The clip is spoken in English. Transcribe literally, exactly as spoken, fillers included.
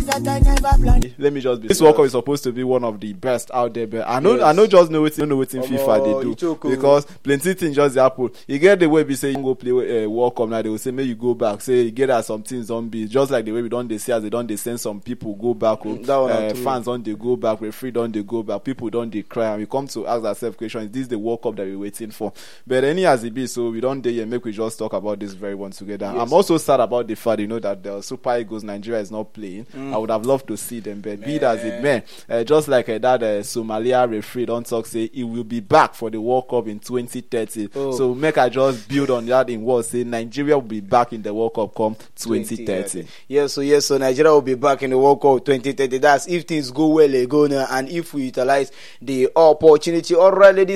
Let me just be. This World Cup is supposed to be one of the best out there, but I know, yes. I know, just know what know what in FIFA they do because plenty things just happen. You get the way we say you go play uh, World Cup now, they will say maybe you go back. Say you get as some things zombies, just like the way we don't they see as they don't they send some people go back. Mm, uh, fans don't they go back, referee don't they go back, people don't they cry, and we come to ask ourselves question: is this the World Cup that we're waiting for? But any as it be, so we don't dare make we just talk about this very one together. Yes. I'm also sad about the fact you know that the Super Eagles Nigeria is not playing. Mm. I would have loved to see them, but be it as it may, uh, just like uh, that uh, Somalia referee don't talk say he will be back for the World Cup in twenty thirty. Oh. So make I just build on that in what say Nigeria will be back in the World Cup come twenty thirty. Yes, so yes, so Nigeria will be back in the World Cup twenty thirty. That's if things go well, they go now, and if we utilize the opportunity. Alright, ladies.